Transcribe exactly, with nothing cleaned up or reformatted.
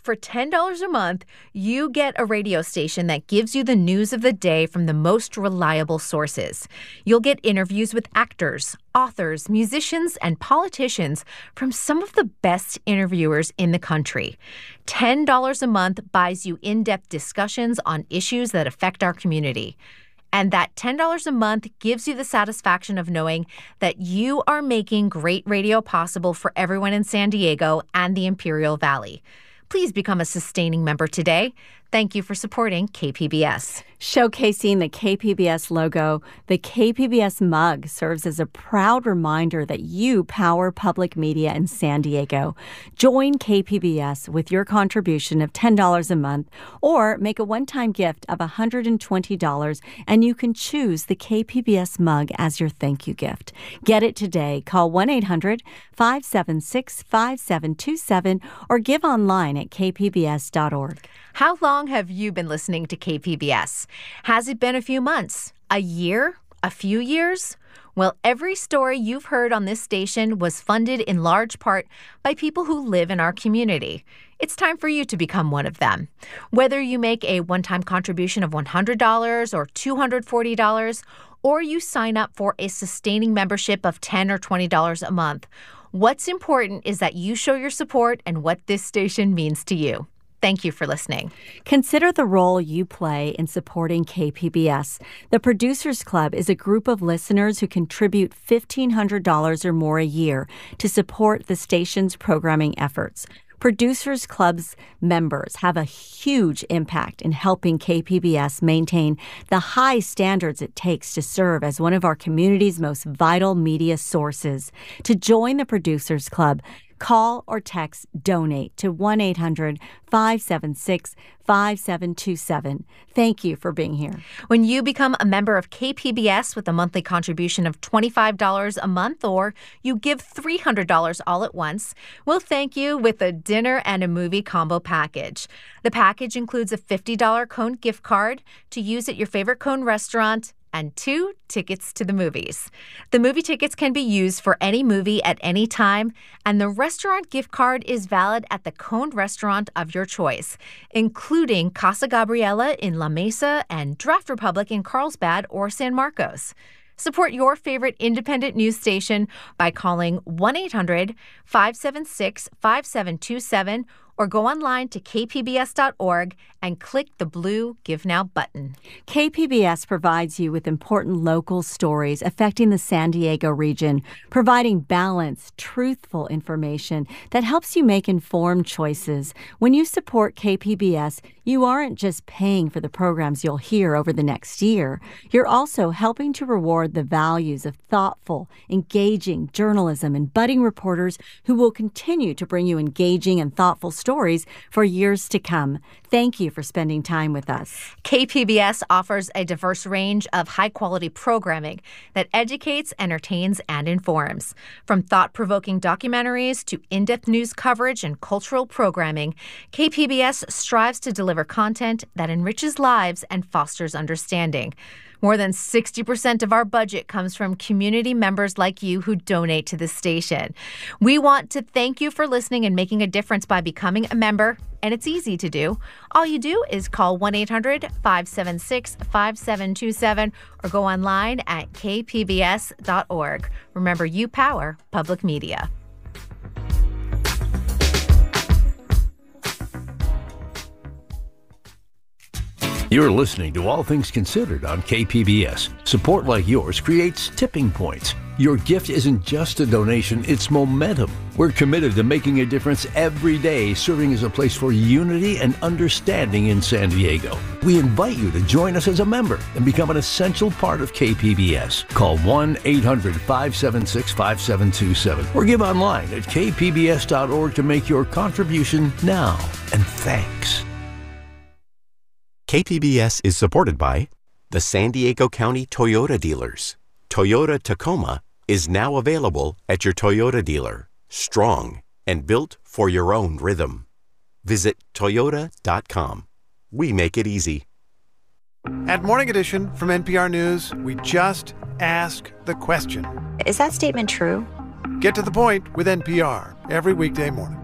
For ten dollars a month, you get a radio station that gives you the news of the day from the most reliable sources. You'll get interviews with actors, authors, musicians, and politicians from some of the best interviewers in the country. ten dollars a month buys you in-depth discussions on issues that affect our community. And that ten dollars a month gives you the satisfaction of knowing that you are making great radio possible for everyone in San Diego and the Imperial Valley. Please become a sustaining member today. Thank you for supporting K P B S. Showcasing the K P B S logo, the K P B S mug serves as a proud reminder that you power public media in San Diego. Join K P B S with your contribution of ten dollars a month or make a one-time gift of one hundred twenty dollars and you can choose the K P B S mug as your thank you gift. Get it today. Call one eight hundred five seven six five seven two seven or give online at k p b s dot org. How long have you been listening to K P B S? Has it been a few months? A year? A few years? Well, every story you've heard on this station was funded in large part by people who live in our community. It's time for you to become one of them. Whether you make a one-time contribution of one hundred dollars or two hundred forty dollars, or you sign up for a sustaining membership of ten dollars or twenty dollars a month, what's important is that you show your support and what this station means to you. Thank you for listening. Consider the role you play in supporting K P B S. The Producers Club is a group of listeners who contribute fifteen hundred dollars or more a year to support the station's programming efforts. Producers Club's members have a huge impact in helping K P B S maintain the high standards it takes to serve as one of our community's most vital media sources. To join the Producers Club, call or text DONATE to one eight hundred five seven six five seven two seven. Thank you for being here. When you become a member of K P B S with a monthly contribution of twenty-five dollars a month or you give three hundred dollars all at once, we'll thank you with a dinner and a movie combo package. The package includes a fifty dollars Cone gift card to use at your favorite Cone restaurant and two tickets to the movies. The movie tickets can be used for any movie at any time, and the restaurant gift card is valid at the Cone restaurant of your choice, including Casa Gabriela in La Mesa and Draft Republic in Carlsbad or San Marcos. Support your favorite independent news station by calling one eight hundred five seven six five seven two seven or go online to k p b s dot org and click the blue Give Now button. K P B S provides you with important local stories affecting the San Diego region, providing balanced, truthful information that helps you make informed choices. When you support K P B S, you aren't just paying for the programs you'll hear over the next year. You're also helping to reward the values of thoughtful, engaging journalism and budding reporters who will continue to bring you engaging and thoughtful stories for years to come. Thank you for spending time with us. K P B S offers a diverse range of high-quality programming that educates, entertains, and informs. From thought-provoking documentaries to in-depth news coverage and cultural programming, K P B S strives to deliver content that enriches lives and fosters understanding. More than sixty percent of our budget comes from community members like you who donate to this station. We want to thank you for listening and making a difference by becoming a member, and it's easy to do. All you do is call one eight hundred five seven six five seven two seven or go online at k p b s dot org. Remember, you power public media. You're listening to All Things Considered on K P B S. Support like yours creates tipping points. Your gift isn't just a donation, it's momentum. We're committed to making a difference every day, serving as a place for unity and understanding in San Diego. We invite you to join us as a member and become an essential part of K P B S. Call one eight hundred five seven six five seven two seven or give online at k p b s dot org to make your contribution now. And thanks. K P B S is supported by the San Diego County Toyota dealers. Toyota Tacoma is now available at your Toyota dealer. Strong and built for your own rhythm. Visit toyota dot com. We make it easy. At Morning Edition from N P R News, we just ask the question. Is that statement true? Get to the point with N P R every weekday morning.